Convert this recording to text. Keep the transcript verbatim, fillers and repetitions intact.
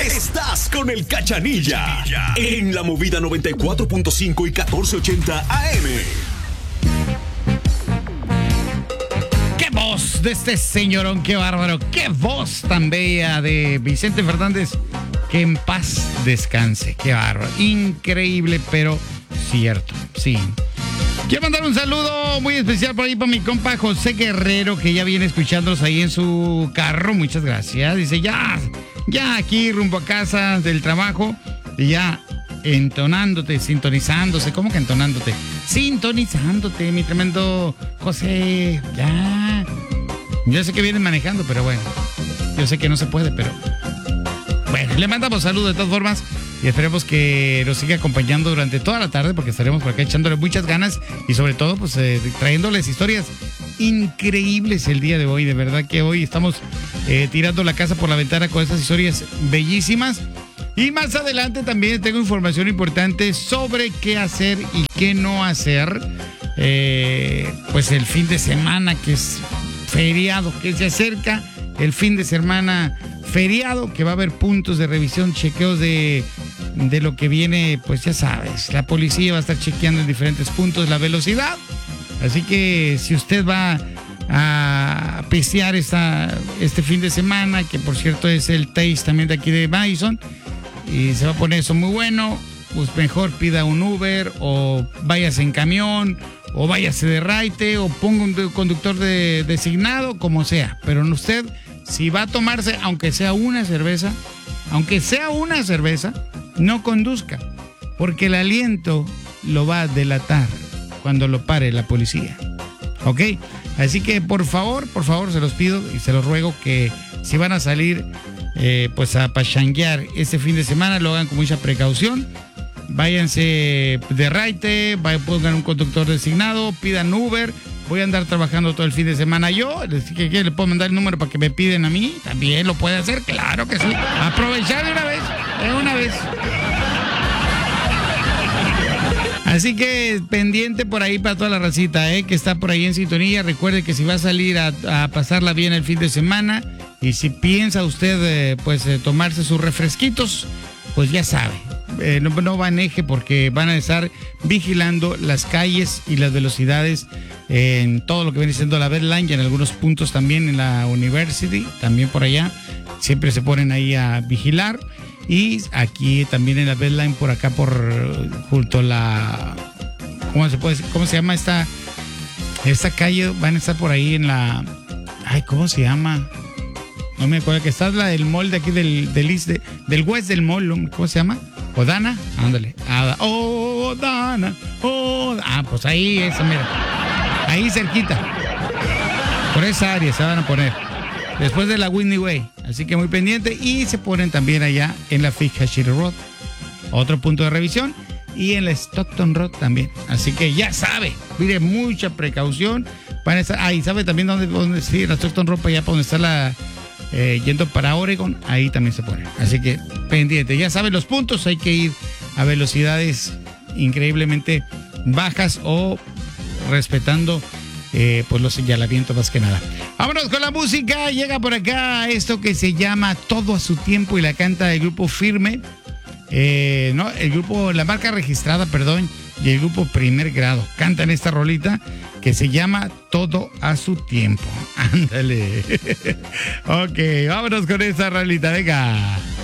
Estás con el Cachanilla en la Movida noventa y cuatro punto cinco y catorce ochenta A M. ¡Qué voz de este señorón! ¡Qué bárbaro! ¡Qué voz tan bella de Vicente Fernández! Que en paz descanse. ¡Qué bárbaro! Increíble, pero cierto. Sí. Quiero mandar un saludo muy especial por ahí para mi compa José Guerrero, que ya viene escuchándonos ahí en su carro. Muchas gracias. Dice, ya, ya aquí rumbo a casa del trabajo, y ya entonándote, sintonizándose. ¿Cómo que entonándote? Sintonizándote, mi tremendo José. Ya. Yo sé que vienes manejando, pero bueno. Yo sé que no se puede, pero... Bueno, le mandamos saludos de todas formas. Y esperemos que nos siga acompañando durante toda la tarde, porque estaremos por acá echándole muchas ganas y sobre todo pues eh, trayéndoles historias increíbles el día de hoy. De verdad que hoy estamos eh, tirando la casa por la ventana con estas historias bellísimas. Y más adelante también tengo información importante sobre qué hacer y qué no hacer eh, pues el fin de semana, que es feriado, que se acerca el fin de semana feriado, que va a haber puntos de revisión, chequeos de, de lo que viene, pues ya sabes, la policía va a estar chequeando en diferentes puntos la velocidad. Así que si usted va a pistear esta, este fin de semana, que por cierto es el Taste también de aquí de Madison, y se va a poner eso muy bueno, pues mejor pida un Uber o váyase en camión o váyase de raite o ponga un conductor de, designado, como sea. Pero usted, si va a tomarse, aunque sea una cerveza, aunque sea una cerveza, no conduzca, porque el aliento lo va a delatar cuando lo pare la policía. ¿Ok? Así que por favor, por favor, se los pido y se los ruego que si van a salir eh, pues a pachanguear este fin de semana, lo hagan con mucha precaución. Váyanse de raite, vayan, pongan un conductor designado, pidan Uber. Voy a andar trabajando todo el fin de semana yo. ¿Qué, qué, ¿Le puedo mandar el número para que me piden a mí? También lo puede hacer, claro que sí. Aprovechar de una vez, de una vez. Así que pendiente por ahí para toda la racita, ¿eh? Que está por ahí en sintonía. Recuerde que si va a salir a, a pasarla bien el fin de semana y si piensa usted eh, pues eh, tomarse sus refresquitos, pues ya sabe. Eh, no, no maneje, porque van a estar vigilando las calles y las velocidades en todo lo que viene siendo la Bedline y en algunos puntos también en la University, también por allá siempre se ponen ahí a vigilar. Y aquí también en la Bedline, por acá por junto a la ¿cómo se puede cómo se llama esta esta calle? Van a estar por ahí en la ay ¿cómo se llama? No me acuerdo, que está la del mall de aquí del del East, de, del West del mall, ¿cómo se llama? Odana, ándale. Odana, Odana. Ah, pues ahí, esa, mira. Ahí cerquita. Por esa área se van a poner. Después de la Whitney Way. Así que muy pendiente. Y se ponen también allá en la Fishhashire Road. Otro punto de revisión. Y en la Stockton Road también. Así que ya sabe. Mire, mucha precaución. Van a estar, ah, y sabe también dónde, dónde sí, la Stockton Road, para allá, para donde está la... Eh, yendo para Oregon, ahí también se pone. Así que pendiente, ya saben los puntos, hay que ir a velocidades increíblemente bajas o respetando eh, pues los señalamientos más que nada. Vámonos con la música, llega por acá esto que se llama Todo a su tiempo y la canta el grupo Firme, eh, no, el grupo, la marca registrada, perdón, y el grupo Primer Grado cantan esta rolita que se llama Todo a su tiempo. Ándale. Ok, vámonos con esta rolita, venga.